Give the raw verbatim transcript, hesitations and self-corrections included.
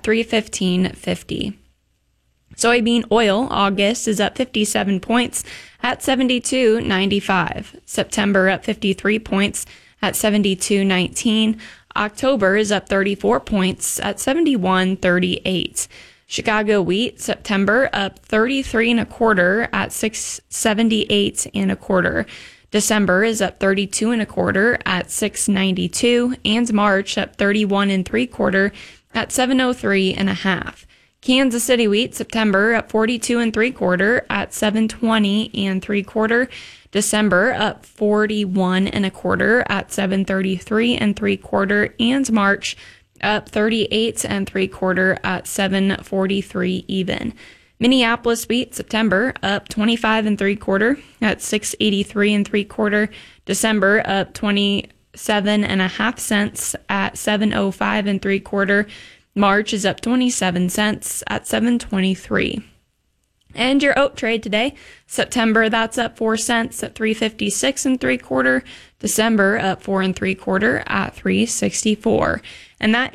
three fifteen fifty. Soybean oil, August is up fifty-seven points at seventy-two ninety-five. September up fifty-three points at seventy-two nineteen. October is up thirty-four points at seventy-one thirty-eight. Chicago wheat, September up thirty-three and a quarter at six seventy-eight and a quarter. December is up thirty-two and a quarter at six ninety-two, and March up thirty-one and three quarter at seven oh three and a half. Kansas City wheat, September up forty-two and three quarter at seven twenty and three quarter. December up forty-one and a quarter at seven thirty-three and three quarter, and March up thirty-eight and three quarter at seven forty-three even. Minneapolis wheat, September up twenty-five and three quarter at six eighty-three and three quarter. December up twenty-seven and a half cents at seven oh five and three quarter. March is up twenty-seven cents at seven twenty-three. And your oat trade today, September, that's up four cents at three fifty-six and three quarter. December up four and three quarter at three sixty-four. And that